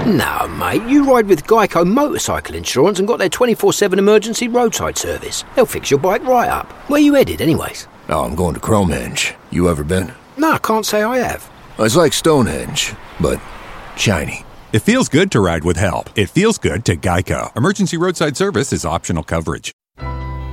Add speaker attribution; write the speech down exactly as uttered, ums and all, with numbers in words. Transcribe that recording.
Speaker 1: No, mate, you ride with Geico Motorcycle Insurance and got their twenty-four seven emergency roadside service. They'll fix your bike right up. Where you headed, anyways?
Speaker 2: Oh, I'm going to Cromehenge. You ever been?
Speaker 1: No, I can't say I have.
Speaker 2: It's like Stonehenge, but shiny.
Speaker 3: It feels good to ride with help. It feels good to Geico. Emergency roadside service is optional coverage.